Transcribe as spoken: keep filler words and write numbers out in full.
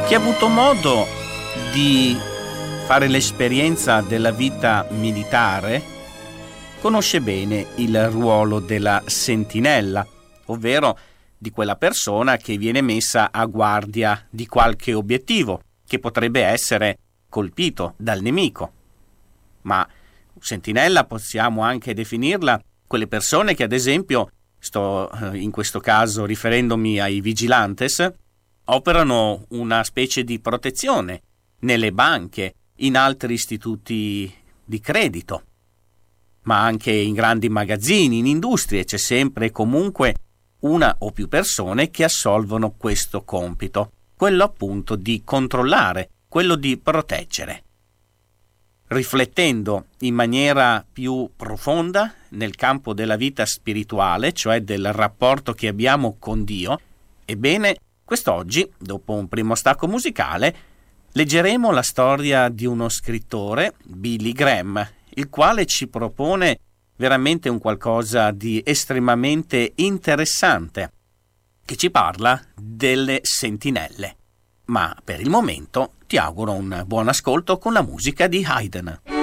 Chi ha avuto modo di fare l'esperienza della vita militare conosce bene il ruolo della sentinella, ovvero di quella persona che viene messa a guardia di qualche obiettivo che potrebbe essere colpito dal nemico. Ma sentinella possiamo anche definirla quelle persone che, ad esempio, sto in questo caso riferendomi ai vigilantes, operano una specie di protezione nelle banche, in altri istituti di credito, ma anche in grandi magazzini, in industrie. C'è sempre e comunque una o più persone che assolvono questo compito, quello appunto di controllare, quello di proteggere. Riflettendo in maniera più profonda nel campo della vita spirituale, cioè del rapporto che abbiamo con Dio, ebbene, quest'oggi, dopo un primo stacco musicale, leggeremo la storia di uno scrittore, Billy Graham, il quale ci propone veramente un qualcosa di estremamente interessante, che ci parla delle sentinelle. Ma per il momento ti auguro un buon ascolto con la musica di Haydn.